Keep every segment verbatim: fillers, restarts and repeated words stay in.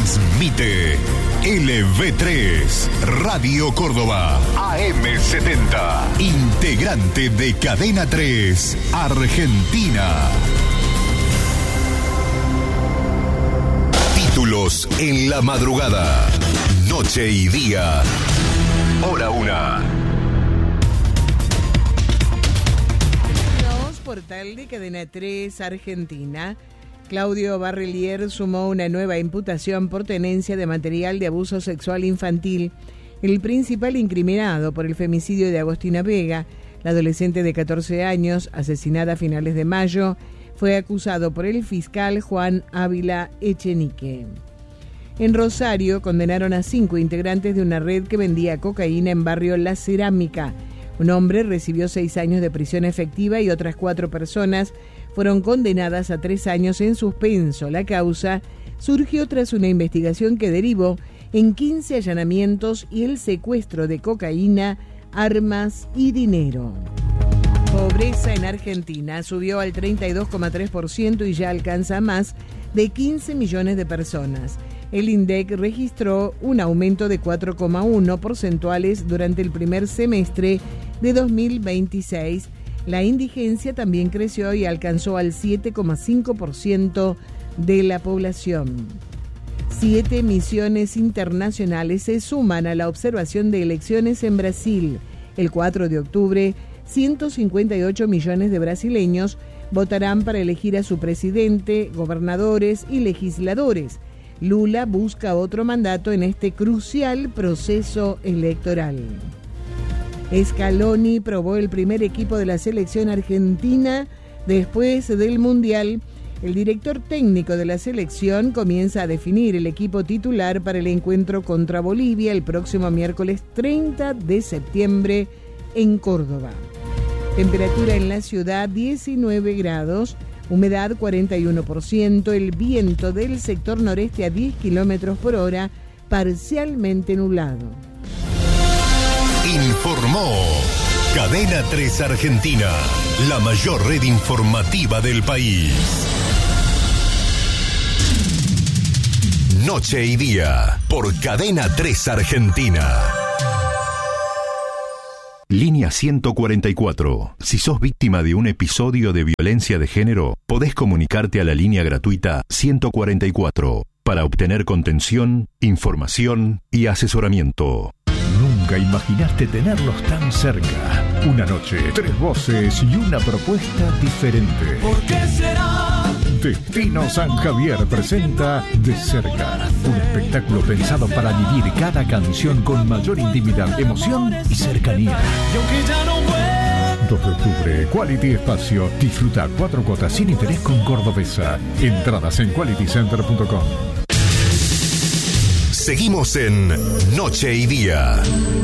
Transmite L V tres, Radio Córdoba, A M setenta, integrante de Cadena tres, Argentina. Títulos en la madrugada, noche y día, hora una. Portal de Cadena tres, Argentina. Claudio Barrelier sumó una nueva imputación por tenencia de material de abuso sexual infantil. El principal incriminado por el femicidio de Agostina Vega, la adolescente de catorce años, asesinada a finales de mayo, fue acusado por el fiscal Juan Ávila Echenique. En Rosario condenaron a cinco integrantes de una red que vendía cocaína en barrio La Cerámica. Un hombre recibió seis años de prisión efectiva y otras cuatro personas fueron condenadas a tres años en suspenso. La causa surgió tras una investigación que derivó en quince allanamientos y el secuestro de cocaína, armas y dinero. Pobreza en Argentina subió al treinta y dos coma tres por ciento y ya alcanza a más de quince millones de personas. El INDEC registró un aumento de cuatro coma uno porcentuales durante el primer semestre de dos mil veintiséis. La indigencia también creció y alcanzó al siete coma cinco por ciento de la población. Siete misiones internacionales se suman a la observación de elecciones en Brasil. El cuatro de octubre, ciento cincuenta y ocho millones de brasileños votarán para elegir a su presidente, gobernadores y legisladores. Lula busca otro mandato en este crucial proceso electoral. Scaloni probó el primer equipo de la selección argentina después del Mundial. El director técnico de la selección comienza a definir el equipo titular para el encuentro contra Bolivia el próximo miércoles treinta de septiembre en Córdoba. Temperatura en la ciudad diecinueve grados, humedad cuarenta y uno por ciento, el viento del sector noreste a diez kilómetros por hora, parcialmente nublado. Informó Cadena tres Argentina, la mayor red informativa del país. Noche y día, por Cadena tres Argentina. Línea ciento cuarenta y cuatro. Si sos víctima de un episodio de violencia de género, podés comunicarte a la línea gratuita ciento cuarenta y cuatro para obtener contención, información y asesoramiento. Nunca imaginaste tenerlos tan cerca. Una noche, tres voces y una propuesta diferente. ¿Por qué será? Destino San Javier presenta De Cerca, un espectáculo pensado para vivir cada canción con mayor intimidad, emoción y cercanía. Y aunque ya no vuelvo. dos de octubre, Quality Espacio. Disfruta cuatro cuotas sin interés con Cordobesa. Entradas en quality center punto com. Seguimos en Noche y Día.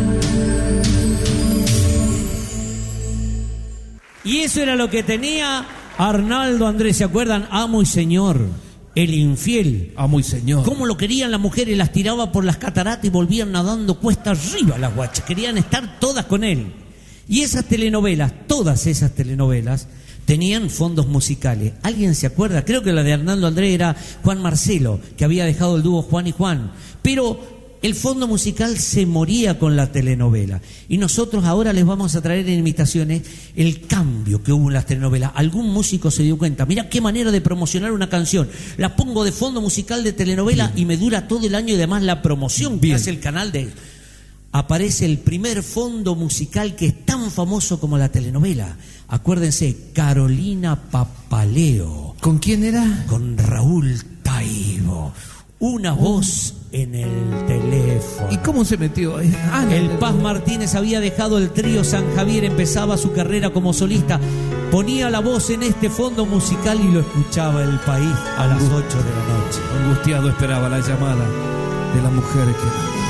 Y eso era lo que tenía Arnaldo Andrés, ¿se acuerdan? Amo y señor, el infiel. Amo y señor. Cómo lo querían las mujeres, las tiraba por las cataratas y volvían nadando cuesta arriba las guachas. Querían estar todas con él. Y esas telenovelas, todas esas telenovelas, tenían fondos musicales. ¿Alguien se acuerda? Creo que la de Arnaldo Andrés era Juan Marcelo, que había dejado el dúo Juan y Juan. Pero el fondo musical se moría con la telenovela. Y nosotros ahora les vamos a traer en imitaciones el cambio que hubo en las telenovelas. Algún músico se dio cuenta, mira qué manera de promocionar una canción. La pongo de fondo musical de telenovela Bien. Y me dura todo el año y además la promoción Bien. Que hace el canal de... Aparece el primer fondo musical que es tan famoso como la telenovela. Acuérdense, Carolina Papaleo. ¿Con quién era? Con Raúl Taibo. Una voz en el teléfono. ¿Y cómo se metió? Ah, el, el Paz Martínez había dejado el trío San Javier, empezaba su carrera como solista. Ponía la voz en este fondo musical y lo escuchaba el país a las ocho de la noche. Angustiado esperaba la llamada de la mujer que...